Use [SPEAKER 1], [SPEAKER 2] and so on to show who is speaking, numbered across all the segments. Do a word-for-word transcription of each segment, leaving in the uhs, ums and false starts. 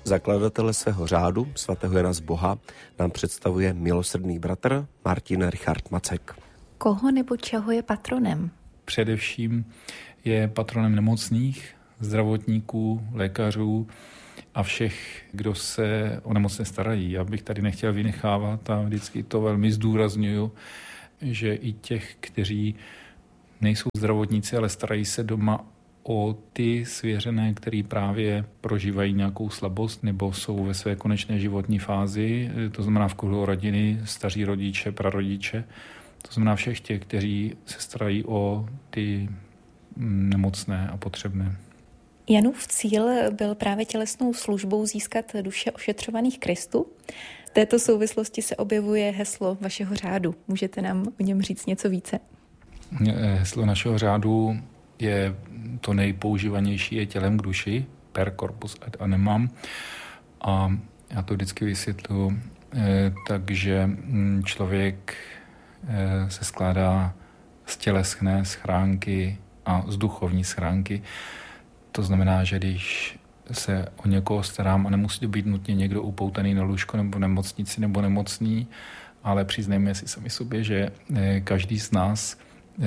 [SPEAKER 1] Zakladatele svého řádu, svatého Jana z Boha, nám představuje milosrdný bratr Martin Richard Macek.
[SPEAKER 2] Koho nebo čeho je patronem?
[SPEAKER 3] Především je patronem nemocných, zdravotníků, lékařů a všech, kdo se o nemocné starají. Já bych tady nechtěl vynechávat a vždycky to velmi zdůrazňuju, že i těch, kteří nejsou zdravotníci, ale starají se doma o ty svěřené, který právě prožívají nějakou slabost nebo jsou ve své konečné životní fázi, to znamená v kruhu rodiny, staří rodiče, prarodiče, to znamená všech těch, kteří se starají o ty nemocné a potřebné.
[SPEAKER 2] Janův cíl byl právě tělesnou službou získat duše ošetřovaných Kristu. V této souvislosti se objevuje heslo vašeho řádu. Můžete nám o něm říct něco více?
[SPEAKER 3] Heslo našeho řádu je to nejpoužívanější, je tělem k duši, per corpus et animam. A já to vždycky vysvětluji, takže člověk se skládá z tělesné schránky a z duchovní schránky. To znamená, že když se o někoho starám, a nemusí to být nutně někdo upoutaný na lůžko nebo v nemocnici nebo nemocný, ale přiznejme si sami sobě, že každý z nás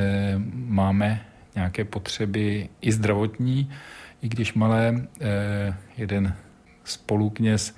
[SPEAKER 3] máme nějaké potřeby i zdravotní, i když malé. Jeden spolukněz,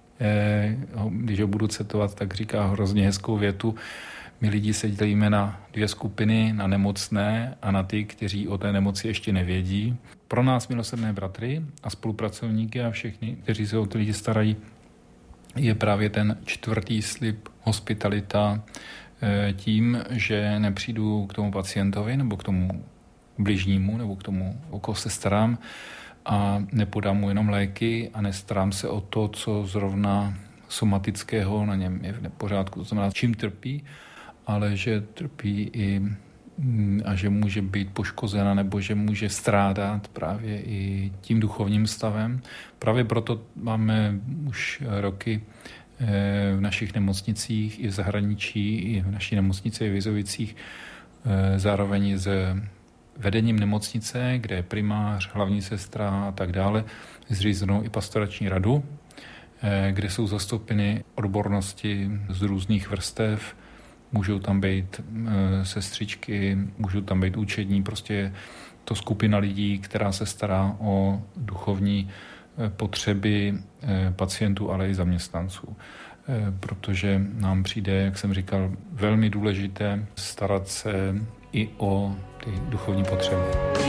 [SPEAKER 3] když ho budu citovat, tak říká hrozně hezkou větu: my lidi se dělíme na dvě skupiny, na nemocné a na ty, kteří o té nemoci ještě nevědí. Pro nás milosrdné bratry a spolupracovníky a všechny, kteří se o ty lidi starají, je právě ten čtvrtý slib hospitalita tím, že nepřijdu k tomu pacientovi nebo k tomu bližnímu nebo k tomu, o koho se starám, a nepodám mu jenom léky a nestarám se o to, co zrovna somatického na něm je v nepořádku, to znamená, čím trpí, ale že trpí i a že může být poškozena nebo že může strádat právě i tím duchovním stavem. Právě proto máme už roky v našich nemocnicích i v zahraničí, i v naší nemocnici v Vizovicích zároveň s vedením nemocnice, kde je primář, hlavní sestra a tak dále, zřízenou i pastorační radu, kde jsou zastoupeny odbornosti z různých vrstev. Můžou tam být sestřičky, můžou tam být učední, prostě je to skupina lidí, která se stará o duchovní potřeby pacientů, ale i zaměstnanců. Protože nám přijde, jak jsem říkal, velmi důležité starat se i o ty duchovní potřeby.